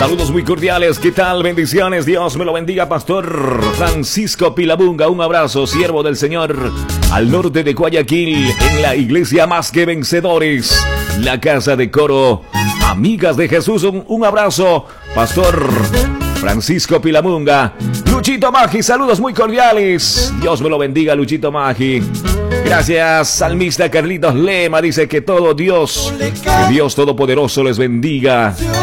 Saludos muy cordiales, ¿qué tal? Bendiciones, Dios me lo bendiga, Pastor Francisco Pilabunga. Un abrazo, siervo del Señor, al norte de Guayaquil, en la iglesia Más que Vencedores, la casa de coro Amigas de Jesús. Un abrazo, Pastor Francisco Pilabunga. Luchito Magi, saludos muy cordiales. Dios me lo bendiga, Luchito Magi. Gracias, salmista Carlitos Lema, dice que Dios Todopoderoso les bendiga.